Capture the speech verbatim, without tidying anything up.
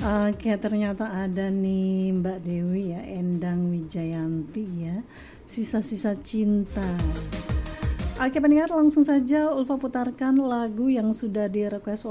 Oke, ternyata ada nih Mbak Dewi ya, Endang Wijayanti ya, Sisa-sisa Cinta. Oke pendengar, langsung saja Ulfa putarkan lagu yang sudah di request